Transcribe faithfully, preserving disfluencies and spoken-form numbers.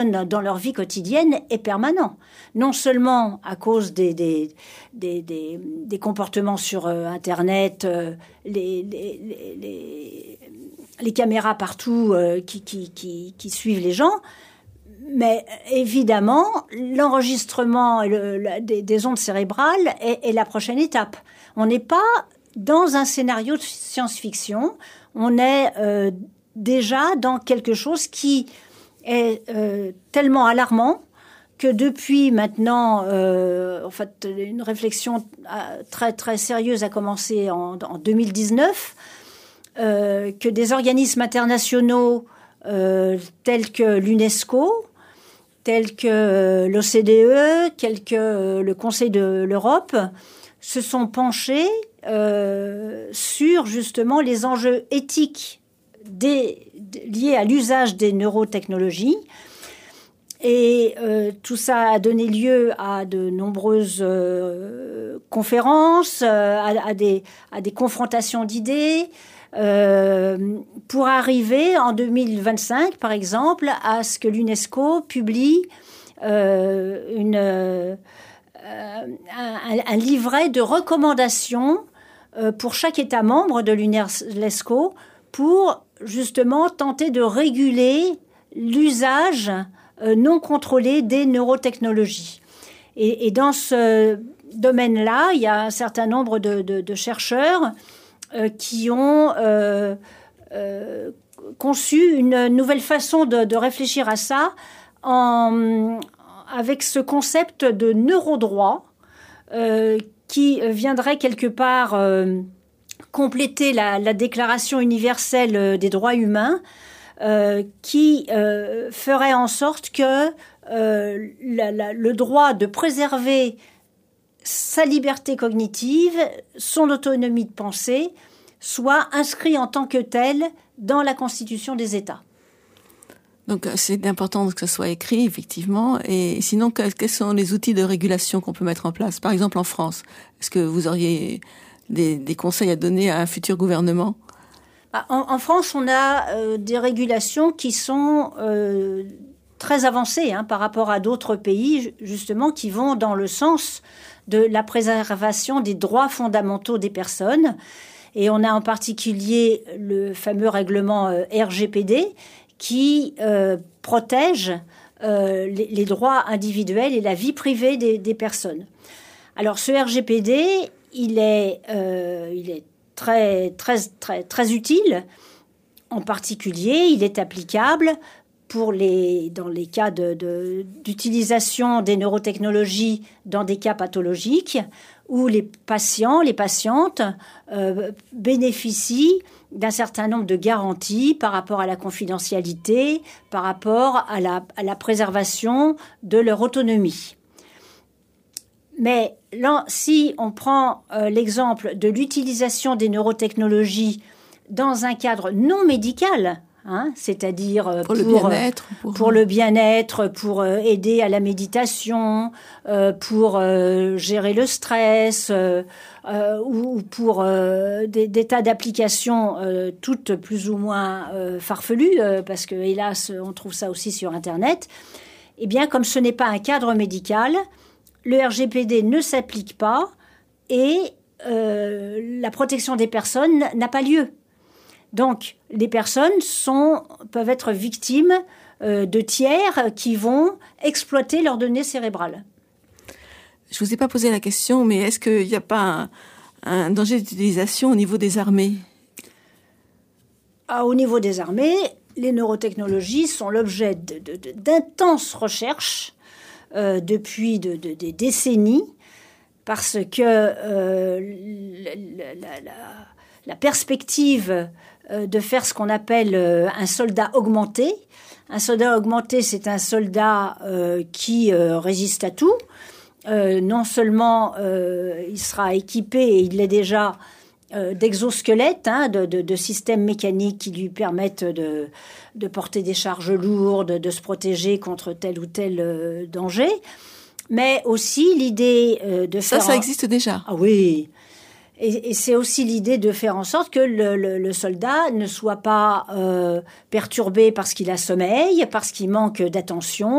dans leur vie quotidienne est permanent. Non seulement à cause des, des, des, des, des comportements sur euh, Internet, euh, les, les, les, les, les caméras partout euh, qui, qui, qui, qui suivent les gens, mais évidemment, l'enregistrement le, le, des, des ondes cérébrales est, est la prochaine étape. On n'est pas dans un scénario de science-fiction, on est euh, déjà dans quelque chose qui est euh, tellement alarmant que depuis maintenant, euh, en fait, une réflexion très très sérieuse a commencé en, en deux mille dix-neuf, euh, que des organismes internationaux euh, tels que l'UNESCO, tels que euh, l'O C D E, tels que euh, le Conseil de l'Europe, se sont penchés euh, sur justement les enjeux éthiques Des, liés à l'usage des neurotechnologies. Et euh, tout ça a donné lieu à de nombreuses euh, conférences, euh, à, à, des, à des confrontations d'idées, euh, pour arriver en deux mille vingt-cinq, par exemple, à ce que l'UNESCO publie euh, une, euh, un, un livret de recommandations euh, pour chaque État membre de l'UNESCO pour justement tenter de réguler l'usage euh, non contrôlé des neurotechnologies. Et, et dans ce domaine-là, il y a un certain nombre de, de, de chercheurs euh, qui ont euh, euh, conçu une nouvelle façon de, de réfléchir à ça en, avec ce concept de neurodroit euh, qui viendrait quelque part... Euh, compléter la, la Déclaration universelle des droits humains euh, qui euh, ferait en sorte que euh, la, la, le droit de préserver sa liberté cognitive, son autonomie de pensée, soit inscrit en tant que tel dans la Constitution des États. Donc c'est important que ça soit écrit, effectivement. Et sinon, quels sont les outils de régulation qu'on peut mettre en place? Par exemple, en France, est-ce que vous auriez... Des, des conseils à donner à un futur gouvernement? En, en France, on a euh, des régulations qui sont euh, très avancées hein, par rapport à d'autres pays, justement, qui vont dans le sens de la préservation des droits fondamentaux des personnes. Et on a en particulier le fameux règlement euh, R G P D qui euh, protège euh, les, les droits individuels et la vie privée des, des personnes. Alors, ce R G P D... Il est, euh, il est très, très, très, très utile. En particulier, il est applicable pour les, dans les cas de, de, d'utilisation des neurotechnologies dans des cas pathologiques où les patients, les patientes euh, bénéficient d'un certain nombre de garanties par rapport à la confidentialité, par rapport à la, à la préservation de leur autonomie. Mais là, si on prend euh, l'exemple de l'utilisation des neurotechnologies dans un cadre non médical, hein, c'est-à-dire euh, pour, pour, le bien-être, pour... pour le bien-être, pour euh, aider à la méditation, euh, pour euh, gérer le stress, euh, euh, ou, ou pour euh, des, des tas d'applications euh, toutes plus ou moins euh, farfelues, euh, parce que hélas, on trouve ça aussi sur Internet. Eh bien, comme ce n'est pas un cadre médical, le R G P D ne s'applique pas et euh, la protection des personnes n'a pas lieu. Donc, les personnes sont, peuvent être victimes euh, de tiers qui vont exploiter leurs données cérébrales. Je ne vous ai pas posé la question, mais est-ce qu'il n'y a pas un, un danger d'utilisation au niveau des armées? Ah, au niveau des armées, les neurotechnologies sont l'objet de, de, de, d'intenses recherches Euh, depuis de, de, des décennies, parce que euh, la, la, la, la perspective euh, de faire ce qu'on appelle euh, un soldat augmenté. Un soldat augmenté, c'est un soldat euh, qui euh, résiste à tout. Euh, non seulement euh, il sera équipé, et il l'est déjà, euh, d'exosquelettes, hein, de, de, de systèmes mécaniques qui lui permettent de, de porter des charges lourdes, de se protéger contre tel ou tel euh, danger. Mais aussi l'idée euh, de ça, faire... Ça, ça en... existe déjà. Ah oui. Et, et c'est aussi l'idée de faire en sorte que le, le, le soldat ne soit pas euh, perturbé parce qu'il a sommeil, parce qu'il manque d'attention,